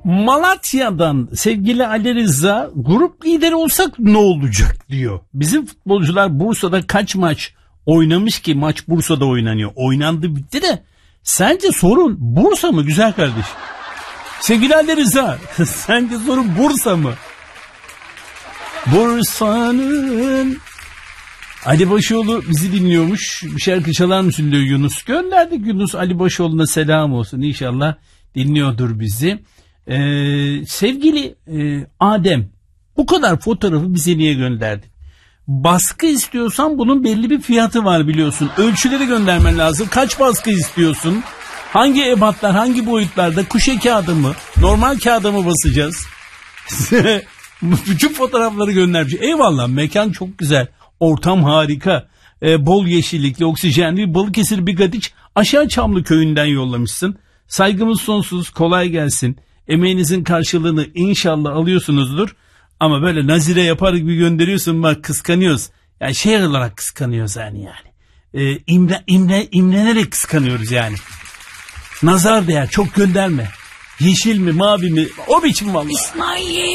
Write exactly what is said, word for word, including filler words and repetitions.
Malatya'dan sevgili Ali Rıza, grup lideri olsak ne olacak diyor. Bizim futbolcular Bursa'da kaç maç oynamış ki, maç Bursa'da oynanıyor. Oynandı bitti de sence sorun Bursa mı güzel kardeş? Sevgili Ali Rıza, sence sorun Bursa mı? Bursa'nın Ali Başoğlu bizi dinliyormuş. Bir şarkı çalar mısın diyor Yunus. Gönderdik Yunus, Ali Başoğlu'na selam olsun. İnşallah dinliyordur bizi. Ee, sevgili e, Adem, bu kadar fotoğrafı bize niye gönderdin? Baskı istiyorsan bunun belli bir fiyatı var biliyorsun. Ölçüleri göndermen lazım. Kaç baskı istiyorsun? Hangi ebatlar, hangi boyutlarda? Kuşe kağıdı mı? Normal kağıda mı basacağız? Bütün fotoğrafları göndermiş. Eyvallah, mekan çok güzel. Ortam harika. Ee, bol yeşillikli, oksijenli. Balıkesir Bigadiç Aşağı Çamlı köyünden yollamışsın. Saygımız sonsuz, kolay gelsin. Emeğinizin karşılığını inşallah alıyorsunuzdur. Ama böyle nazire yapar gibi gönderiyorsun, bak kıskanıyoruz. Yani şey olarak kıskanıyoruz yani yani. Ee, imre, imre, imrenerek kıskanıyoruz yani. Nazar değer, çok gönderme. Yeşil mi mavi mi o biçim vallahi. İsmail.